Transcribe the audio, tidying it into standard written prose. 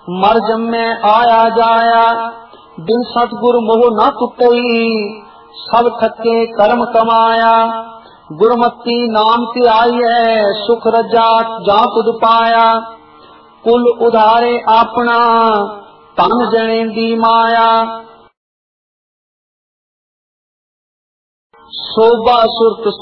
मर जम्मै आया जाया, बिन सतगुर मोह न टुटई, सब थके कर्म कमाया। गुरमति नाम धियाइयै, सुख रजा जा तुध पाया। कुल उधारे अपना, तन जने दी माया। शोभा सुरत